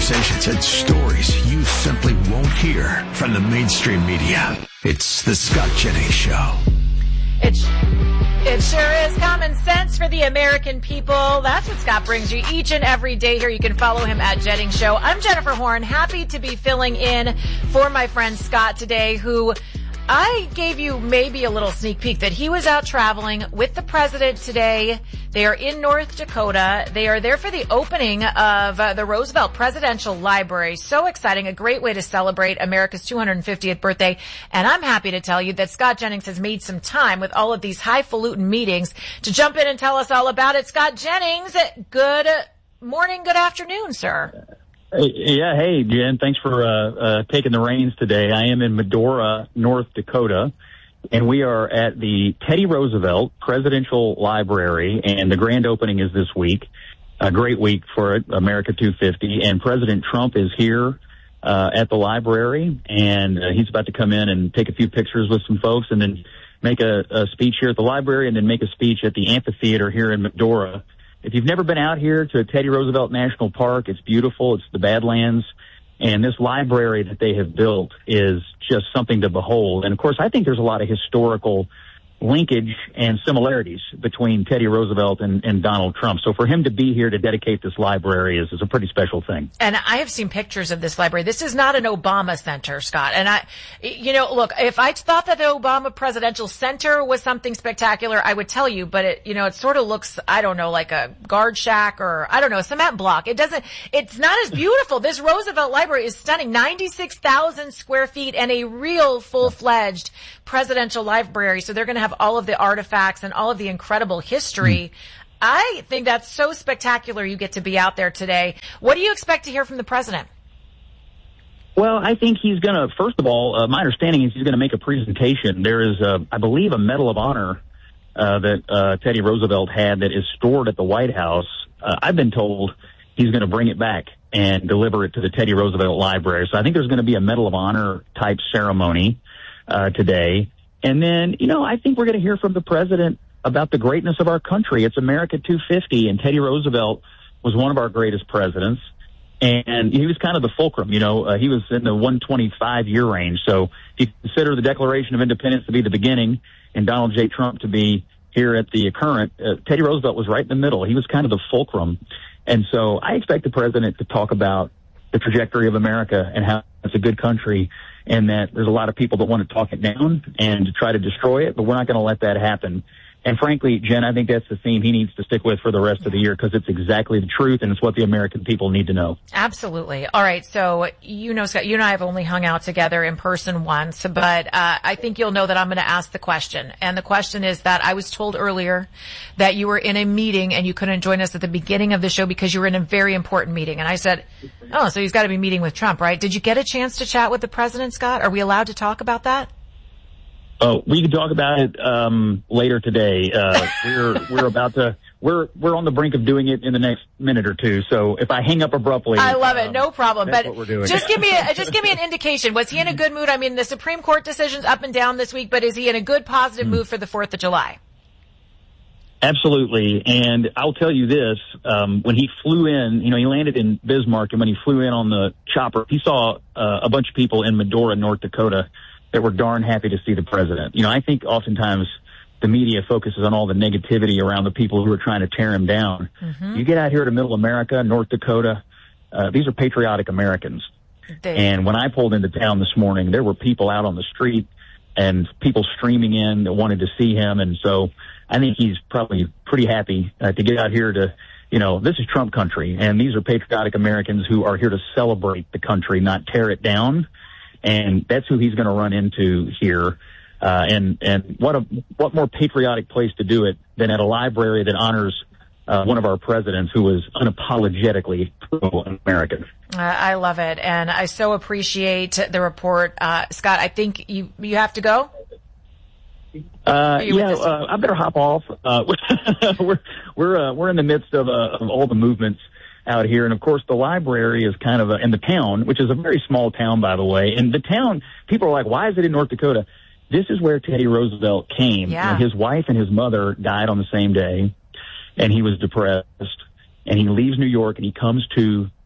conversations and stories you simply won't hear from the mainstream media. It's the Scott Jennings Show. It sure is common sense for the American people. That's what Scott brings you each and every day here. You can follow him at Jennings Show. I'm Jennifer Horn, happy to be filling in for my friend Scott today, who I gave you maybe a little sneak peek that he was out traveling with the president today. They are in North Dakota. They are there for the opening of the Roosevelt Presidential Library. So exciting, a great way to celebrate America's 250th birthday. And I'm happy to tell you that Scott Jennings has made some time with all of these highfalutin meetings to jump in and tell us all about it. Scott Jennings, good morning, good afternoon, sir. Yeah, hey, Jen, thanks for taking the reins today. I am in Medora, North Dakota, and we are at the Teddy Roosevelt Presidential Library, and the grand opening is this week. A great week for it, America 250, and President Trump is here at the library, and he's about to come in and take a few pictures with some folks and then make a speech here at the library and then make a speech at the amphitheater here in Medora. If you've never been out here to Teddy Roosevelt National Park, it's beautiful. It's the Badlands. And this library that they have built is just something to behold. And, of course, I think there's a lot of historical linkage and similarities between Teddy Roosevelt and Donald Trump. So for him to be here to dedicate this library is a pretty special thing. And I have seen pictures of this library. This is not an Obama Center, Scott. And look, if I thought that the Obama Presidential Center was something spectacular, I would tell you, but it sort of looks, I don't know, like a guard shack or, I don't know, a cement block. It's not as beautiful. This Roosevelt Library is stunning. 96,000 square feet and a real full-fledged presidential library. So they're going to have all of the artifacts and all of the incredible history. I think that's so spectacular you get to be out there today. What do you expect to hear from the president? Well, I think he's going to, first of all, my understanding is he's going to make a presentation. There is, I believe, a Medal of Honor that Teddy Roosevelt had that is stored at the White House. I've been told he's going to bring it back and deliver it to the Teddy Roosevelt Library. So I think there's going to be a Medal of Honor type ceremony today. And then, I think we're going to hear from the president about the greatness of our country. It's America 250, and Teddy Roosevelt was one of our greatest presidents. And he was kind of the fulcrum, he was in the 125-year range. So if you consider the Declaration of Independence to be the beginning and Donald J. Trump to be here at the current, Teddy Roosevelt was right in the middle. He was kind of the fulcrum. And so I expect the president to talk about the trajectory of America and how it's a good country, and that there's a lot of people that want to talk it down and to try to destroy it, but we're not going to let that happen. And frankly, Jen, I think that's the theme he needs to stick with for the rest of the year, because it's exactly the truth and it's what the American people need to know. Absolutely. All right. So, Scott, you and I have only hung out together in person once, but I think you'll know that I'm going to ask the question. And the question is that I was told earlier that you were in a meeting and you couldn't join us at the beginning of the show because you were in a very important meeting. And I said, oh, so he's got to be meeting with Trump, right? Did you get a chance to chat with the president, Scott? Are we allowed to talk about that? Oh, we can talk about it later today. We're on the brink of doing it in the next minute or two. So if I hang up abruptly, I love it. No problem. That's but what we're doing. Just give me an indication. Was he in a good mood? I mean, the Supreme Court decision's up and down this week, but is he in a good, positive mood for the 4th of July? Absolutely. And I'll tell you this, when he flew in, he landed in Bismarck, and when he flew in on the chopper, he saw a bunch of people in Medora, North Dakota, that were darn happy to see the president. I think oftentimes the media focuses on all the negativity around the people who are trying to tear him down. Mm-hmm. You get out here to Middle America, North Dakota, these are patriotic Americans. And when I pulled into town this morning, there were people out on the street and people streaming in that wanted to see him. And so I think he's probably pretty happy to get out here to, this is Trump country, and these are patriotic Americans who are here to celebrate the country, not tear it down. And that's who he's going to run into here. And what more patriotic place to do it than at a library that honors one of our presidents who was unapologetically pro-American. I love it. And I so appreciate the report. Scott, I think you have to go. I better hop off. We're in the midst of all the movements out here. And of course, the library is kind of in the town, which is a very small town, by the way. And the town, people are like, why is it in North Dakota? This is where Teddy Roosevelt came. Yeah. His wife and his mother died on the same day, and he was depressed. And he leaves New York and he comes to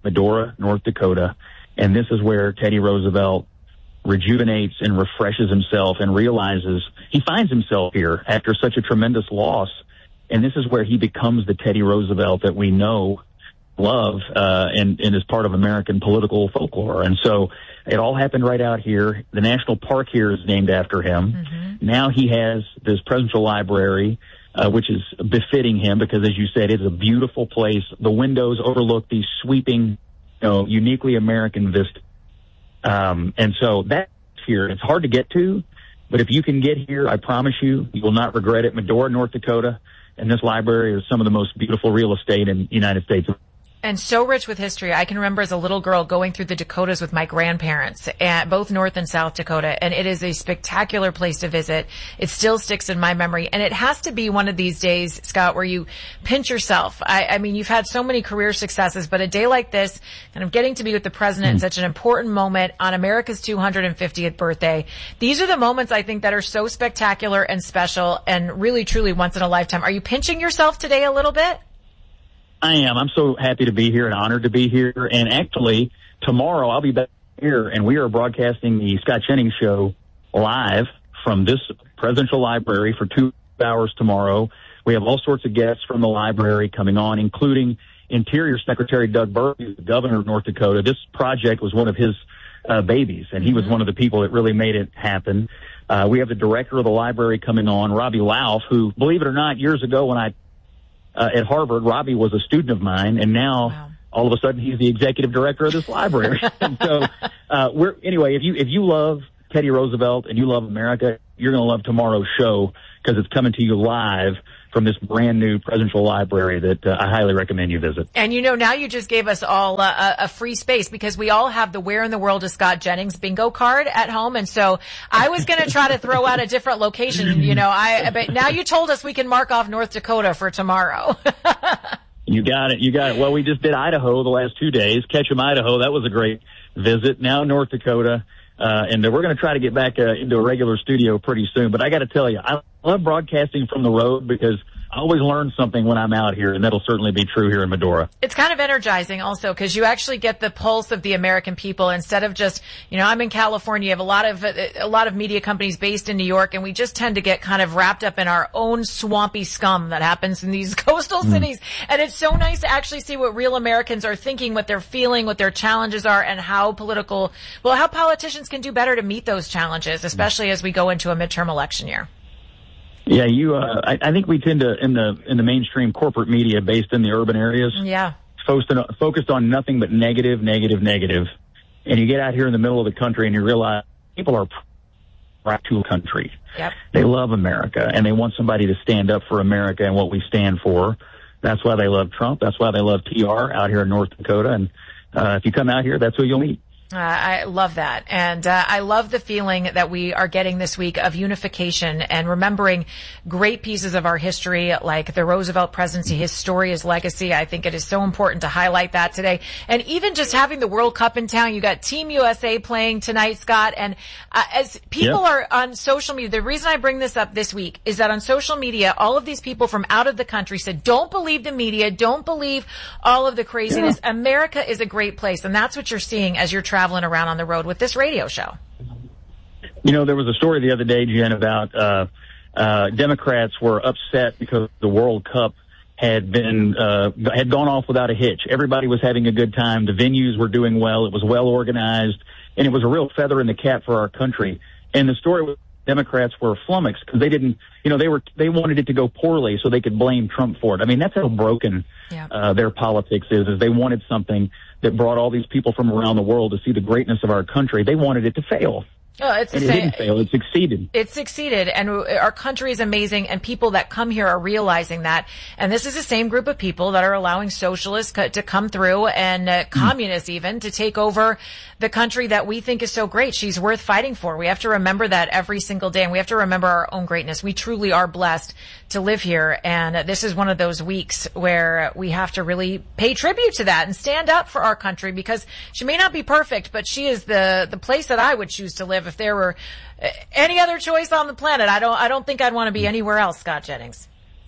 Medora, North Dakota. And this is where Teddy Roosevelt rejuvenates and refreshes himself and realizes he finds himself here after such a tremendous loss. And this is where he becomes the Teddy Roosevelt that we know, love, and is part of American political folklore. And so it all happened right out here. The national park here is named after him. Mm-hmm. Now he has this presidential library, which is befitting him because, as you said, it's a beautiful place. The windows overlook these sweeping, uniquely American vistas. And so that's here. It's hard to get to, but if you can get here, I promise you, you will not regret it. Medora, North Dakota, and this library is some of the most beautiful real estate in the United States. And so rich with history. I can remember as a little girl going through the Dakotas with my grandparents, both North and South Dakota, and it is a spectacular place to visit. It still sticks in my memory, and it has to be one of these days, Scott, where you pinch yourself. I mean, you've had so many career successes, but a day like this, kind of getting to be with the president in such an important moment on America's 250th birthday, these are the moments I think that are so spectacular and special and really, truly once in a lifetime. Are you pinching yourself today a little bit? I am. I'm so happy to be here and honored to be here. And actually, tomorrow I'll be back here, and we are broadcasting the Scott Jennings Show live from this presidential library for 2 hours tomorrow. We have all sorts of guests from the library coming on, including Interior Secretary Doug Burgum, who's the governor of North Dakota. This project was one of his babies, and he was one of the people that really made it happen. We have the director of the library coming on, Robbie Lauf, who, believe it or not, years ago when I at Harvard, Robbie was a student of mine, and now all of a sudden he's the executive director of this library. And so, if you love Teddy Roosevelt and you love America, you're going to love tomorrow's show because it's coming to you live from this brand new presidential library that I highly recommend you visit. And now you just gave us all a free space because we all have the Where in the World is Scott Jennings bingo card at home. And so I was going to try to throw out a different location, but now you told us we can mark off North Dakota for tomorrow. You got it. Well, we just did Idaho the last 2 days. Ketchum, Idaho. That was a great visit. Now North Dakota. And we're going to try to get back into a regular studio pretty soon. But I got to tell you, I love broadcasting from the road because I always learn something when I'm out here, and that'll certainly be true here in Medora. It's kind of energizing also because you actually get the pulse of the American people instead of just, I'm in California. You have a lot of media companies based in New York, and we just tend to get kind of wrapped up in our own swampy scum that happens in these coastal cities. And it's so nice to actually see what real Americans are thinking, what they're feeling, what their challenges are, and how politicians can do better to meet those challenges, especially as we go into a midterm election year. Yeah, I think we tend to, in the mainstream corporate media based in the urban areas, focused on nothing but negative. And you get out here in the middle of the country and you realize people are right to a country. Yep. They love America and they want somebody to stand up for America and what we stand for. That's why they love Trump. That's why they love TR out here in North Dakota. And if you come out here, that's who you'll meet. I love that. And I love the feeling that we are getting this week of unification and remembering great pieces of our history, like the Roosevelt presidency, his story, his legacy. I think it is so important to highlight that today. And even just having the World Cup in town, you got Team USA playing tonight, Scott. And as people are on social media, the reason I bring this up this week is that on social media, all of these people from out of the country said, don't believe the media, don't believe all of the craziness. Yeah. America is a great place. And that's what you're seeing as you're traveling around on the road with this radio show. There was a story the other day, Jen, about Democrats were upset because the World Cup had gone off without a hitch. Everybody was having a good time. The venues were doing well. It was well organized, and it was a real feather in the cap for our country. And the story was Democrats were flummoxed because they didn't, they wanted it to go poorly so they could blame Trump for it. I mean, that's how broken their politics is they wanted something that brought all these people from around the world to see the greatness of our country. They wanted it to fail. Oh, it didn't fail. It succeeded. It succeeded, and our country is amazing, and people that come here are realizing that. And this is the same group of people that are allowing socialists to come through and communists even to take over the country that we think is so great. She's worth fighting for. We have to remember that every single day, and we have to remember our own greatness. We truly are blessed to live here, and this is one of those weeks where we have to really pay tribute to that and stand up for our country, because she may not be perfect, but she is the place that I would choose to live if there were any other choice on the planet. I don't think I'd want to be anywhere else, Scott Jennings.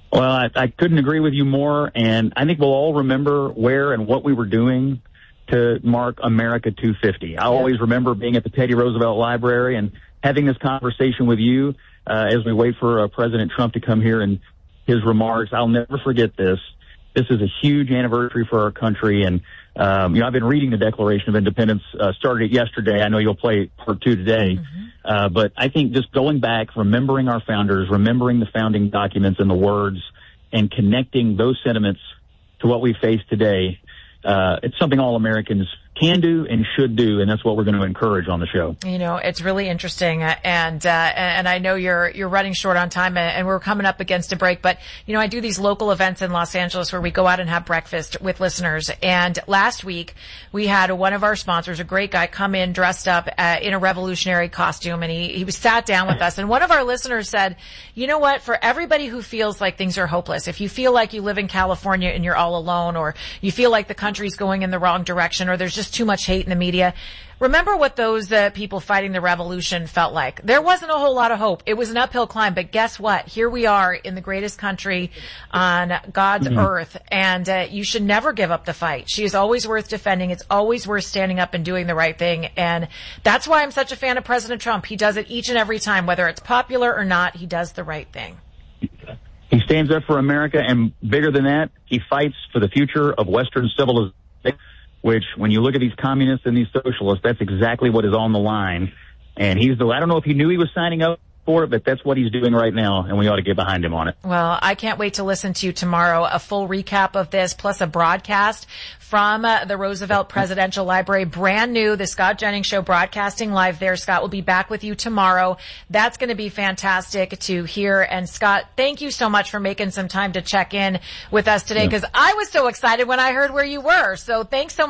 Well, I couldn't agree with you more, and I think we'll all remember where and what we were doing to mark America 250. I always remember being at the Teddy Roosevelt Library and having this conversation with you as we wait for President Trump to come here and his remarks. I'll never forget this. This is a huge anniversary for our country, and I've been reading the Declaration of Independence, started it yesterday. I know you'll play part 2 today. But I think just going back, remembering our founders, remembering the founding documents and the words, and connecting those sentiments to what we face today, it's something all Americans can do and should do, and that's what we're going to encourage on the show. It's really interesting, and I know you're running short on time, and we're coming up against a break, but I do these local events in Los Angeles where we go out and have breakfast with listeners, and last week we had one of our sponsors, a great guy, come in dressed up in a revolutionary costume, and he was sat down with us, and one of our listeners said, you know what, for everybody who feels like things are hopeless, if you feel like you live in California and you're all alone, or you feel like the country's going in the wrong direction, or there's just too much hate in the media, remember what those people fighting the revolution felt like. There wasn't a whole lot of hope. It was an uphill climb, but guess what? Here we are in the greatest country on God's earth, and you should never give up the fight. She is always worth defending. It's always worth standing up and doing the right thing, and that's why I'm such a fan of President Trump. He does it each and every time, whether it's popular or not. He does the right thing. He stands up for America, and bigger than that, he fights for the future of Western civilization, which, when you look at these communists and these socialists, that's exactly what is on the line. And I don't know if he knew he was signing up for it, but that's what he's doing right now, and we ought to get behind him on it. Well, I can't wait to listen to you tomorrow, a full recap of this, plus a broadcast from the Roosevelt Presidential Library, brand new, the Scott Jennings Show, broadcasting live there. Scott will be back with you tomorrow. That's going to be fantastic to hear. And Scott, thank you so much for making some time to check in with us today, because I was so excited when I heard where you were. So thanks so much.